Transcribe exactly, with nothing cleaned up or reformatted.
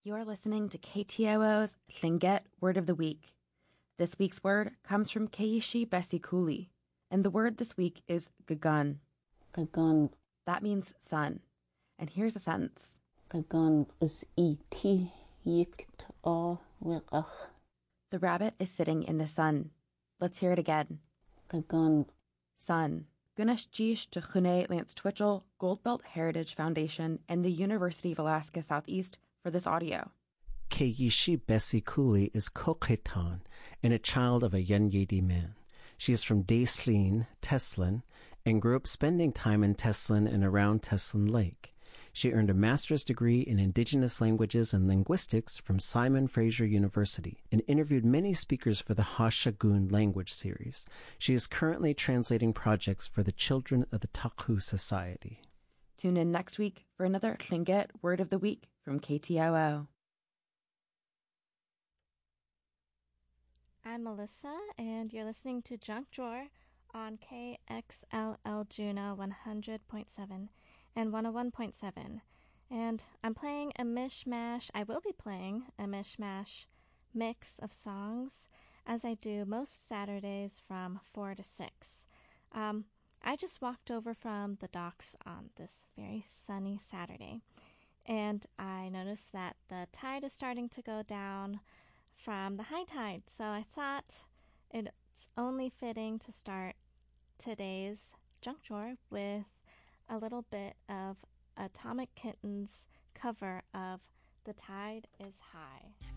You're listening to K T O O's Tlingit Word of the Week. This week's word comes from Keishi Besikuli, and the word this week is gagun. Gagun. That means sun. And here's a sentence. Gagun is iti yikt a wiqach. The rabbit is sitting in the sun. Let's hear it again. Gagun. Sun. Gunesh Jish to Chune Lance Twitchell, Goldbelt Heritage Foundation, and the University of Alaska Southeast for this audio. Keishi Besikuli is Kokhetan and a child of a Yenyedi man. She is from Daislin, Teslin, and grew up spending time in Teslin and around Teslin Lake. She earned a master's degree in Indigenous Languages and Linguistics from Simon Fraser University and interviewed many speakers for the Hashagun language series. She is currently translating projects for the children of the Taku Society. Tune in next week for another Tlingit Word of the Week from K T O O. I'm Melissa, and you're listening to Junk Drawer on K X L L Juno one hundred point seven and one oh one point seven. And I'm playing a mishmash, I will be playing a mishmash mix of songs, as I do most Saturdays from four to six. Um, I just walked over from the docks on this very sunny Saturday, and I noticed that the tide is starting to go down from the high tide, so I thought it's only fitting to start today's Junk Drawer with a little bit of Atomic Kitten's cover of The Tide is High.